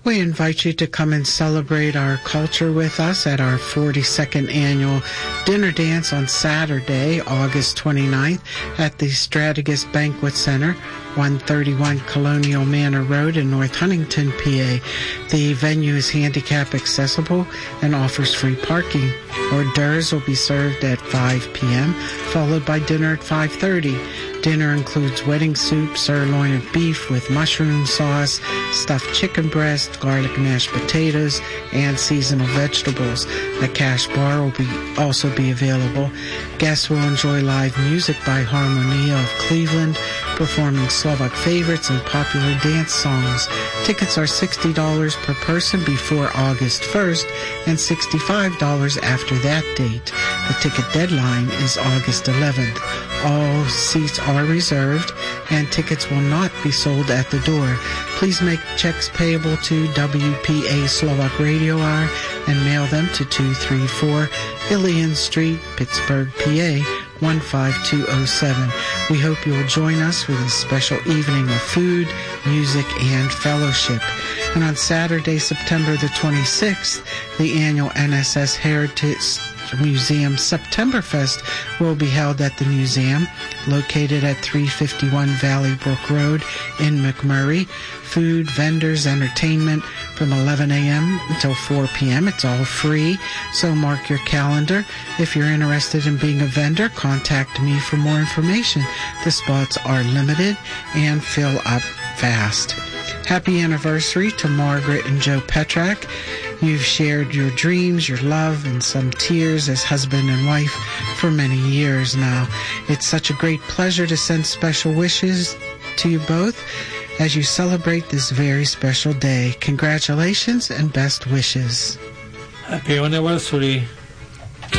We invite you to come and celebrate our culture with us at our 42nd annual dinner dance on Saturday, August 29th at the Strategas Banquet Center, 131 Colonial Manor Road in North Huntington, PA. The venue is handicap accessible and offers free parking. Hors d'oeuvres will be served at 5 p.m., followed by dinner at 5:30. Dinner includes wedding soup, sirloin of beef with mushroom sauce, stuffed chicken breast, garlic mashed potatoes, and seasonal vegetables. A cash bar will also be available. Guests will enjoy live music by Harmonia of Cleveland, performing Slovak favorites and popular dance songs. Tickets are $60 per person before August 1st and $65 after that date. The ticket deadline is August 11th. All seats are reserved and tickets will not be sold at the door. Please make checks payable to WPA Slovak Radio Hour and mail them to 234 Ilion Street, Pittsburgh, PA 15207. We hope you'll join us for this special evening of food, music, and fellowship. And on Saturday, September the 26th, the annual NSS Heritage Museum Septemberfest will be held at the museum, located at 351 Valley Brook Road in McMurray. Food, vendors, entertainment from 11 a.m. until 4 p.m. It's all free, so mark your calendar. If you're interested in being a vendor, contact me for more information. The spots are limited and fill up fast. Happy anniversary to Margaret and Joe Petrak. You've shared your dreams, your love, and some tears as husband and wife for many years now. It's such a great pleasure to send special wishes to you both as you celebrate this very special day. Congratulations and best wishes. Happy anniversary.